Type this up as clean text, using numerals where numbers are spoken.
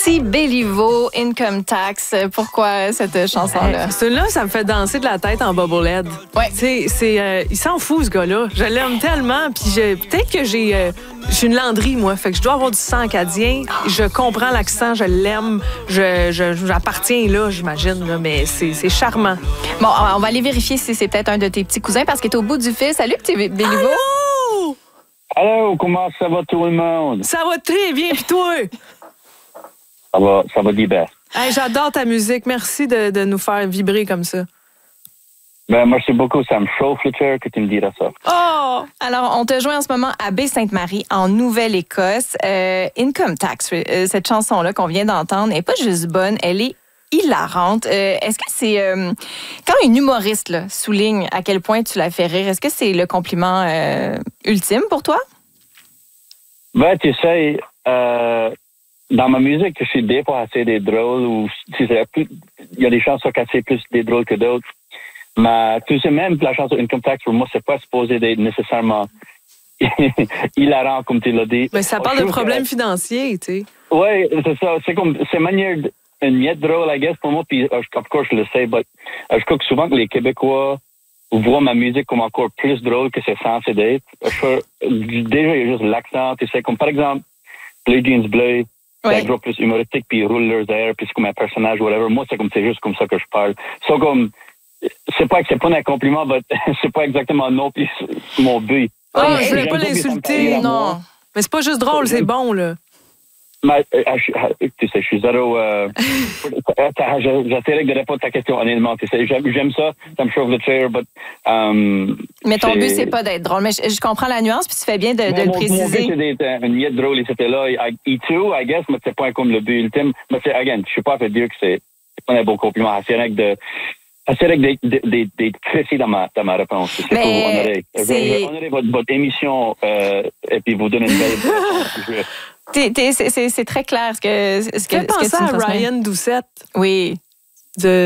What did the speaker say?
Petit Béliveau, Income Tax. Pourquoi cette chanson-là? Celui-là, ça me fait danser de la tête en bobblehead. Ouais. Il s'en fout, ce gars-là. Je l'aime tellement. Puis peut-être que j'ai une Landry, moi. Fait que je dois avoir du sang acadien. Je comprends l'accent, je l'aime. J'appartiens là, j'imagine. Là, mais c'est charmant. Bon, on va aller vérifier si c'est peut-être un de tes petits cousins parce qu'il est au bout du fil. Salut, Petit Béliveau. Allô? Allô, comment ça va tout le monde? Ça va très bien, puis toi? Ça va bien. Hey, j'adore ta musique. Merci de nous faire vibrer comme ça. Ben, merci beaucoup. Ça me chauffe le cœur que tu me diras ça. Oh! Alors, on te joint en ce moment à Baie-Sainte-Marie, en Nouvelle-Écosse. Income Tax, cette chanson-là qu'on vient d'entendre, n'est pas juste bonne, elle est hilarante. Est-ce que c'est... quand un humoriste là, souligne à quel point tu la fais rire, est-ce que c'est le compliment ultime pour toi? Ben, tu sais, dans ma musique, je suis des fois assez des drôles ou il y a des chansons qui sont assez plus des drôles que d'autres. Mais tu sais, même la chanson Income Tax, pour moi, c'est pas supposé d'être nécessairement hilarant, comme tu l'as dit. Mais ça parle de problèmes financiers, tu sais. Oui, c'est ça. C'est manière une miette drôle, I guess, pour moi. Puis, of course, je le sais, mais je crois que souvent que les Québécois voient ma musique comme encore plus drôle que c'est censé d'être. Déjà, il y a juste l'accent, tu sais, comme par exemple, les jeans bleus. C'est un gros plus humoristique, puis ils roulent leurs airs, puis c'est comme un personnage, whatever. Moi, c'est juste comme ça que je parle. Comme, c'est pas un compliment, mais c'est pas exactement non plus mon but. Je voulais pas l'insulter, non. Mais c'est pas juste drôle, c'est bon, là. Mais, tu sais, je suis zéro... J'essaierai de répondre à ta question honnêtement. Tu sais, j'aime ça, ça me chauffe le cœur, mais ton but, c'est pas d'être drôle. Mais je comprends la nuance, puis tu fais bien de le préciser. Mon but, c'est d'être une miette drôle, et c'était là. I too, I guess, mais c'est pas comme le but ultime. Mais c'est, again, je suis pas fait dire que c'est pas un bon compliment. C'est vrai d'être précis dans ma réponse. C'est pour vous honorer. Je vais honorer votre émission et puis vous donner une belle... C'est très clair ce que penser à Ryan Doucette. Oui.